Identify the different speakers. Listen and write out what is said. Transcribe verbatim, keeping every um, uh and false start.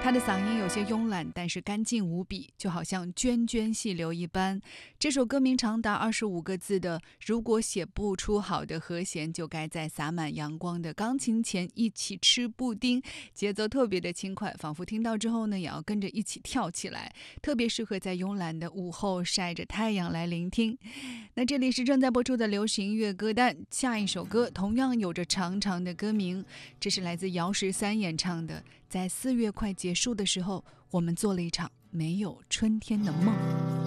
Speaker 1: 他的嗓音有些慵懒，但是干净无比，就好像涓涓细流一般。这首歌名长达二十五个字的，如果写不出好的和弦，就该在洒满阳光的钢琴前一起吃布丁，节奏特别的轻快，仿佛听到之后呢，也要跟着一起跳起来，特别适合在慵懒的午后晒着太阳来聆听。那这里是正在播出的流行音乐歌单，下一首歌同样有着长长的歌名，这是来自姚十三演唱的，在四月快结束的时候，我们做了一场没有春天的梦。